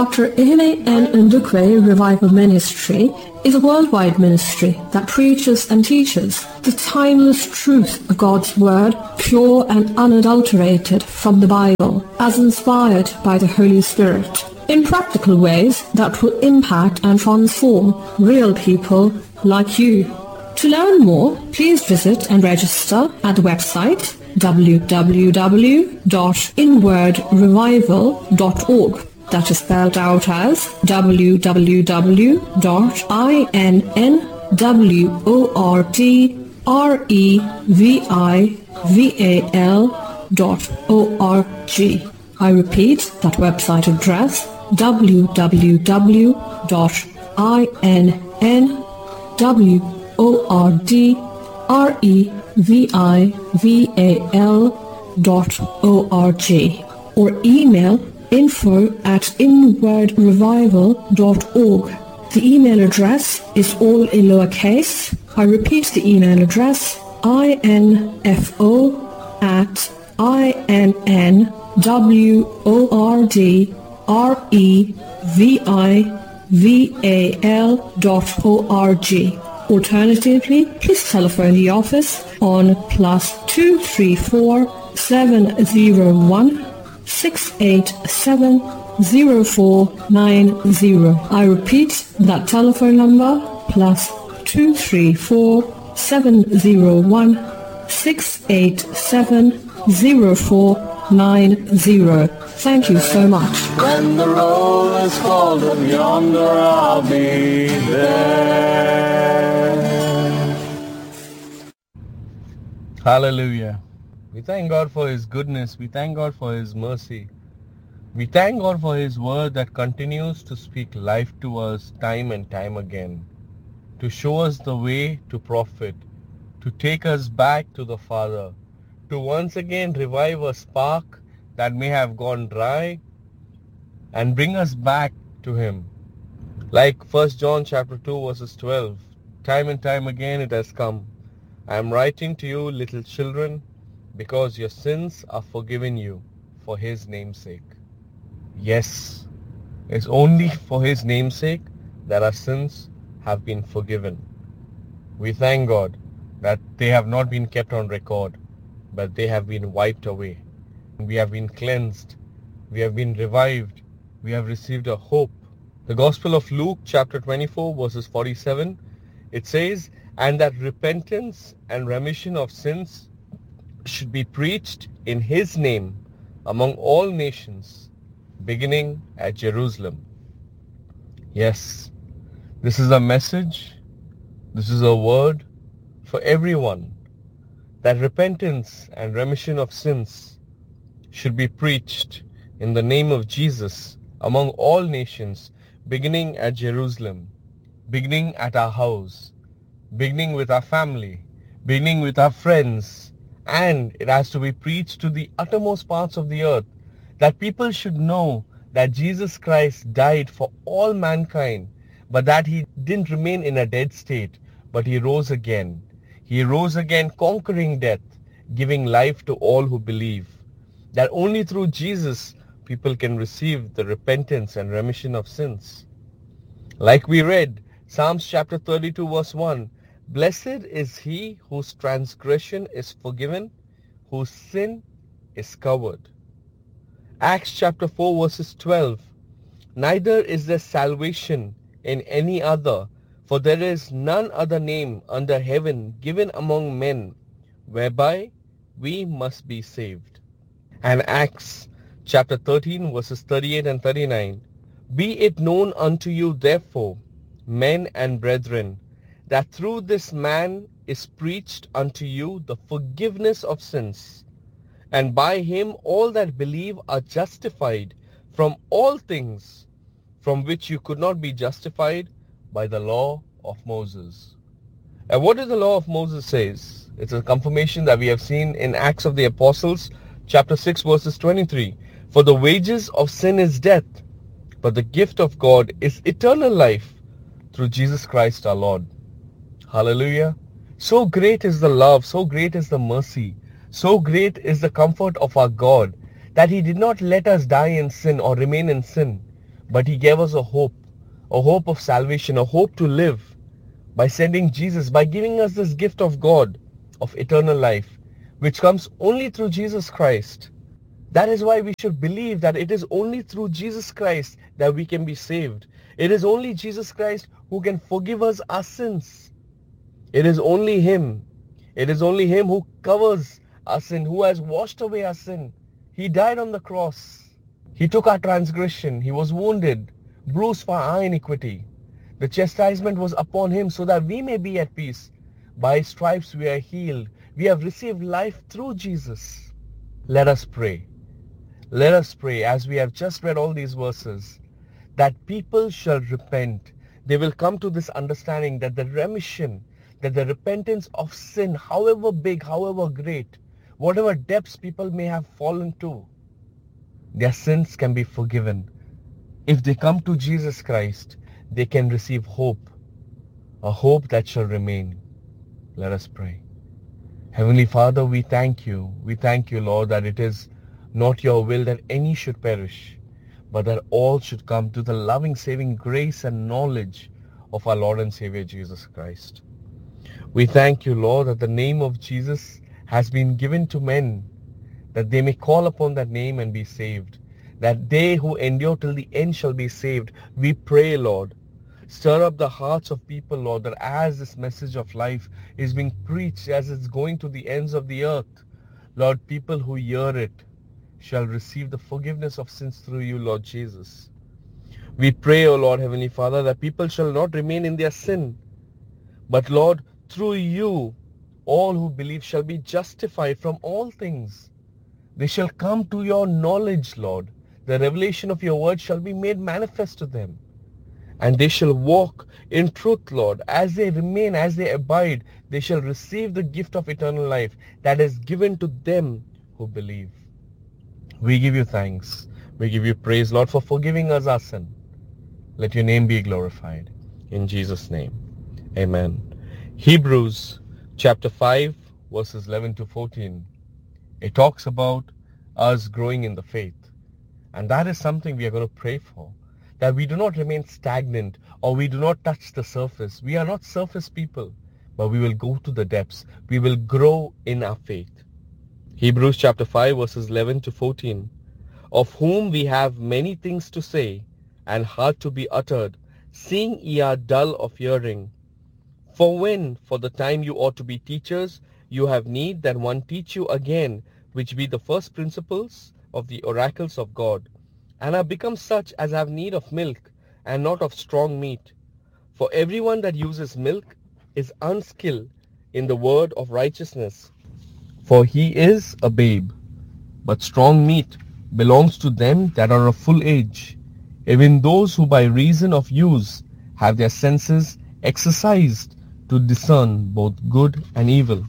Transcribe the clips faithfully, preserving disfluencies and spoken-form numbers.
Doctor Ihene N. Ndukwe Revival Ministry is a worldwide ministry that preaches and teaches the timeless truth of God's Word, pure and unadulterated from the Bible, as inspired by the Holy Spirit, in practical ways that will impact and transform real people like you. To learn more, please visit and register at the website w w w dot inward revival dot org. That is spelled out as w w w dot inward revival dot org. I repeat that website address, w w w dot inward revival dot org, or email info at inward revival dot org. The email address is all in lowercase. I repeat the email address, info at inward revival dot org. Alternatively, please telephone the office on plus two three four seven zero one six eight seven zero four nine zero. I repeat that telephone number, plus two three four seven zero one six eight seven zero four nine zero. Thank you so much. When the roll is called up yonder, I'll be there. Hallelujah. We thank God for His goodness. We thank God for His mercy. We thank God for His word that continues to speak life to us time and time again, to show us the way to profit, to take us back to the Father, to once again revive a spark that may have gone dry and bring us back to Him. Like First John chapter two verses twelve, time and time again it has come. I am writing to you, little children, because your sins are forgiven you for His name's sake. Yes, it's only for His name's sake that our sins have been forgiven. We thank God that they have not been kept on record, but they have been wiped away. We have been cleansed. We have been revived. We have received a hope. The Gospel of Luke chapter twenty-four verses forty-seven, it says, and that repentance and remission of sins should be preached in His name among all nations, beginning at Jerusalem. Yes, this is a message, this is a word for everyone, that repentance and remission of sins should be preached in the name of Jesus among all nations, beginning at Jerusalem, beginning at our house, beginning with our family, beginning with our friends, and it has to be preached to the uttermost parts of the earth, that people should know that Jesus Christ died for all mankind, but that He didn't remain in a dead state, but He rose again. He rose again, conquering death, giving life to all who believe. That only through Jesus people can receive the repentance and remission of sins. Like we read, Psalms chapter thirty-two verse one, blessed is he whose transgression is forgiven, whose sin is covered. Acts chapter four verses twelve, neither is there salvation in any other, for there is none other name under heaven given among men, whereby we must be saved. And Acts chapter thirteen verses thirty-eight and thirty-nine, be it known unto you therefore, men and brethren, that through this man is preached unto you the forgiveness of sins, and by him all that believe are justified from all things from which you could not be justified by the law of Moses. And what does the law of Moses says? It's a confirmation that we have seen in Acts of the Apostles chapter six verses twenty-three. For the wages of sin is death, but the gift of God is eternal life through Jesus Christ our Lord. Hallelujah. So great is the love, so great is the mercy, so great is the comfort of our God, that He did not let us die in sin or remain in sin, but he gave us a hope, a hope of salvation, a hope to live by sending Jesus, by giving us this gift of God, of eternal life, which comes only through Jesus Christ. That is why we should believe that it is only through Jesus Christ that we can be saved. It is only Jesus Christ who can forgive us our sins. It is only him. It is only him who covers our sin, who has washed away our sin. He died on the cross. He took our transgression. He was wounded, bruised for our iniquity. The chastisement was upon him so that we may be at peace. By his stripes we are healed. We have received life through Jesus. Let us pray. Let us pray as we have just read all these verses, that people shall repent. They will come to this understanding that the remission, that the repentance of sin, however big, however great, whatever depths people may have fallen to, their sins can be forgiven. If they come to Jesus Christ, they can receive hope, a hope that shall remain. Let us pray. Heavenly Father, we thank you. We thank you, Lord, that it is not your will that any should perish, but that all should come to the loving, saving grace and knowledge of our Lord and Savior Jesus Christ. We thank you, Lord, that the name of Jesus has been given to men, that they may call upon that name and be saved, that they who endure till the end shall be saved. We pray, Lord, stir up the hearts of people, Lord, that as this message of life is being preached, as it's going to the ends of the earth, Lord, people who hear it shall receive the forgiveness of sins through you, Lord Jesus. We pray, O Lord, Heavenly Father, that people shall not remain in their sin, but, Lord, through you, all who believe shall be justified from all things. They shall come to your knowledge, Lord. The revelation of your word shall be made manifest to them. And they shall walk in truth, Lord. As they remain, as they abide, they shall receive the gift of eternal life that is given to them who believe. We give you thanks. We give you praise, Lord, for forgiving us our sin. Let your name be glorified. In Jesus' name, amen. Hebrews chapter five, verses eleven to fourteen. It talks about us growing in the faith. And that is something we are going to pray for. That we do not remain stagnant or we do not touch the surface. We are not surface people, but we will go to the depths. We will grow in our faith. Hebrews chapter five, verses eleven to fourteen. Of whom we have many things to say, and hard to be uttered, seeing ye are dull of hearing. For when, for the time you ought to be teachers, you have need that one teach you again, which be the first principles of the oracles of God, and are become such as have need of milk, and not of strong meat. For everyone that uses milk is unskilled in the word of righteousness, for he is a babe. But strong meat belongs to them that are of full age, even those who by reason of use have their senses exercised to discern both good and evil.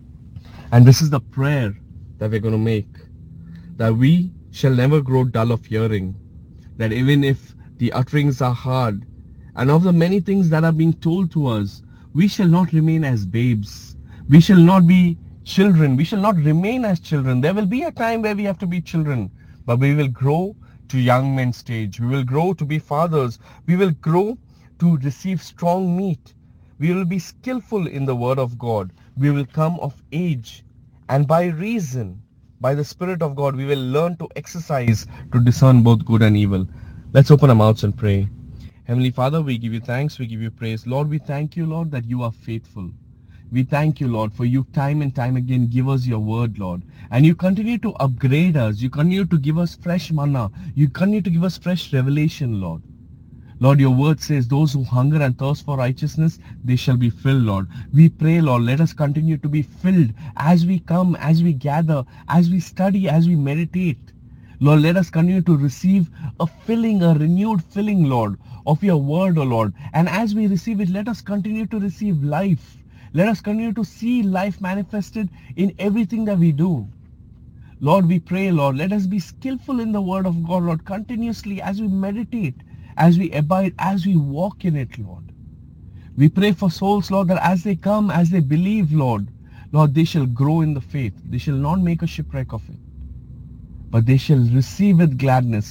And this is the prayer that we're going to make, that we shall never grow dull of hearing, that even if the utterings are hard, and of the many things that are being told to us, we shall not remain as babes. We shall not be children. We shall not remain as children. There will be a time where we have to be children, but we will grow to young men's stage. We will grow to be fathers. We will grow to receive strong meat. We will be skillful in the word of God. We will come of age. And by reason, by the Spirit of God, we will learn to exercise to discern both good and evil. Let's open our mouths and pray. Heavenly Father, we give you thanks. We give you praise. Lord, we thank you, Lord, that you are faithful. We thank you, Lord, for you time and time again give us your word, Lord. And you continue to upgrade us. You continue to give us fresh manna. You continue to give us fresh revelation, Lord. Lord, your word says those who hunger and thirst for righteousness, they shall be filled, Lord. We pray, Lord, let us continue to be filled as we come, as we gather, as we study, as we meditate. Lord, let us continue to receive a filling, a renewed filling, Lord, of your word, O Lord. And as we receive it, let us continue to receive life. Let us continue to see life manifested in everything that we do. Lord, we pray, Lord, let us be skillful in the word of God, Lord, continuously as we meditate, as we abide, as we walk in it, Lord. We pray for souls, Lord, that as they come, as they believe, Lord, Lord, they shall grow in the faith. They shall not make a shipwreck of it, but they shall receive with gladness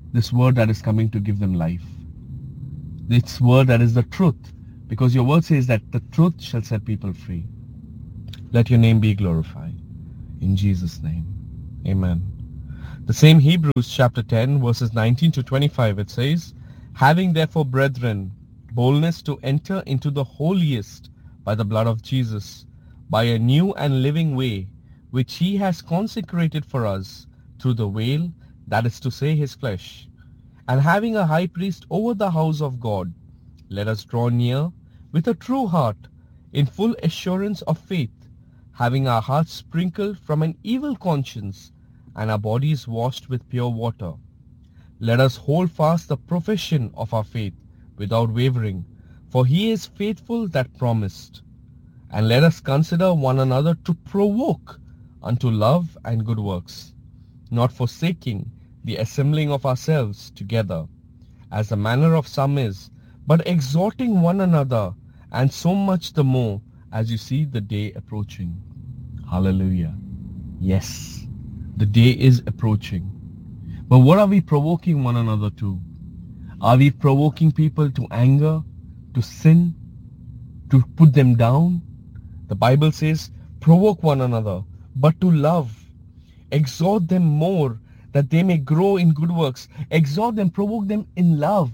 this word that is coming to give them life. This word that is the truth, because your word says that the truth shall set people free. Let your name be glorified. In Jesus' name, amen. The same Hebrews chapter ten verses nineteen to twenty-five, it says, having therefore, brethren, boldness to enter into the holiest by the blood of Jesus, by a new and living way, which he has consecrated for us through the veil, that is to say, his flesh. And having a high priest over the house of God, let us draw near with a true heart, in full assurance of faith, having our hearts sprinkled from an evil conscience, and our bodies washed with pure water. Let us hold fast the profession of our faith without wavering, for he is faithful that promised. And let us consider one another to provoke unto love and good works, not forsaking the assembling of ourselves together, as the manner of some is, but exhorting one another, and so much the more as you see the day approaching. Hallelujah. Yes, the day is approaching. But what are we provoking one another to? Are we provoking people to anger, to sin, to put them down? The Bible says, provoke one another, but to love. Exhort them more, that they may grow in good works. Exhort them, provoke them in love.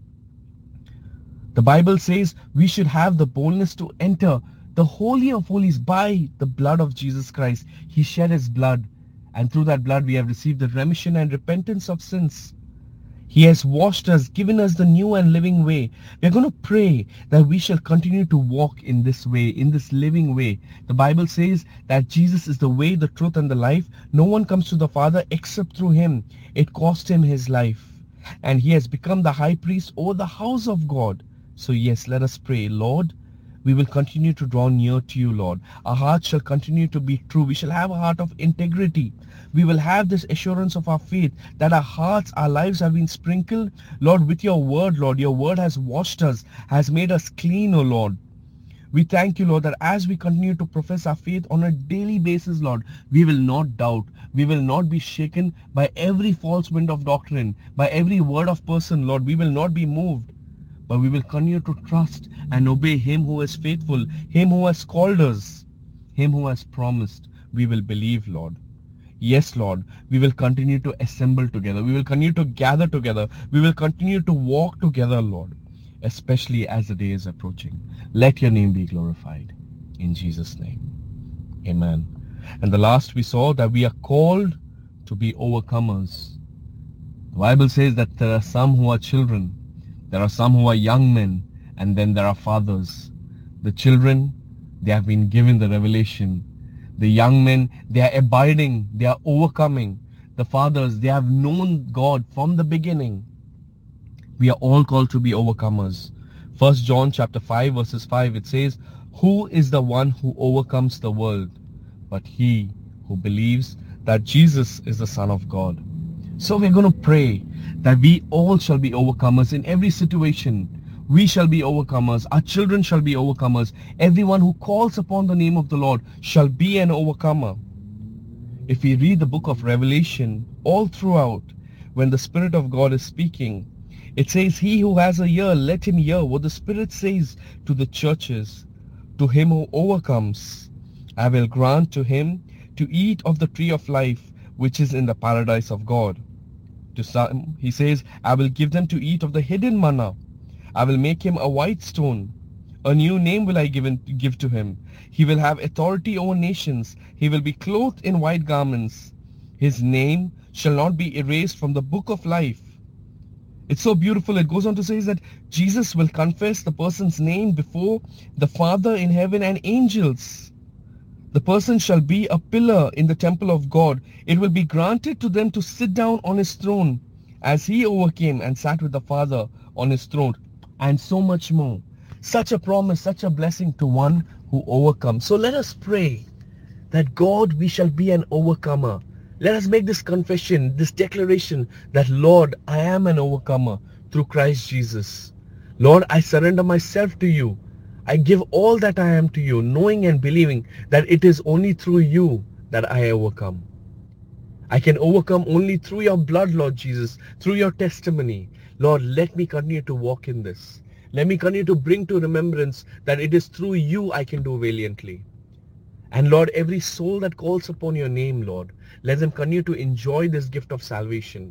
The Bible says we should have the boldness to enter the Holy of Holies by the blood of Jesus Christ. He shed his blood, and through that blood we have received the remission and repentance of sins. He has washed us, given us the new and living way. We are going to pray that we shall continue to walk in this way, in this living way. The Bible says that Jesus is the way, the truth, and the life. No one comes to the Father except through him. It cost him his life. And he has become the high priest over the house of God. So yes, let us pray. Lord, we will continue to draw near to you, Lord. Our hearts shall continue to be true. We shall have a heart of integrity. We will have this assurance of our faith that our hearts, our lives have been sprinkled, Lord, with your word, Lord. Your word has washed us, has made us clean, O Lord. We thank you, Lord, that as we continue to profess our faith on a daily basis, Lord, we will not doubt. We will not be shaken by every false wind of doctrine, by every word of person, Lord. We will not be moved, but we will continue to trust and obey him who is faithful, him who has called us, him who has promised. We will believe, Lord. Yes, Lord, we will continue to assemble together. We will continue to gather together. We will continue to walk together, Lord, especially as the day is approaching. Let your name be glorified. In Jesus' name, amen. And the last we saw that we are called to be overcomers. The Bible says that there are some who are children, there are some who are young men, and then there are fathers. The children, they have been given the revelation. The young men, they are abiding, they are overcoming. The fathers, they have known God from the beginning. We are all called to be overcomers. First John chapter five verses five, it says, who is the one who overcomes the world, but he who believes that Jesus is the Son of God. So we're going to pray that we all shall be overcomers in every situation. We shall be overcomers. Our children shall be overcomers. Everyone who calls upon the name of the Lord shall be an overcomer. If we read the book of Revelation, all throughout, when the Spirit of God is speaking, it says, he who has a ear, let him hear what the Spirit says to the churches. To him who overcomes, I will grant to him to eat of the tree of life, which is in the paradise of God. To some, he says, I will give them to eat of the hidden manna. I will make him a white stone. A new name will I give, in, give to him. He will have authority over nations. He will be clothed in white garments. His name shall not be erased from the book of life. It's so beautiful. It goes on to say that Jesus will confess the person's name before the Father in heaven and angels. The person shall be a pillar in the temple of God. It will be granted to them to sit down on his throne, as he overcame and sat with the Father on his throne, and so much more. Such a promise, such a blessing to one who overcomes. So let us pray that God, we shall be an overcomer. Let us make this confession, this declaration that, Lord, I am an overcomer through Christ Jesus. Lord, I surrender myself to you. I give all that I am to you, knowing and believing that it is only through you that I overcome. I can overcome only through your blood, Lord Jesus, through your testimony. Lord, let me continue to walk in this. Let me continue to bring to remembrance that it is through you I can do valiantly. And Lord, every soul that calls upon your name, Lord, let them continue to enjoy this gift of salvation.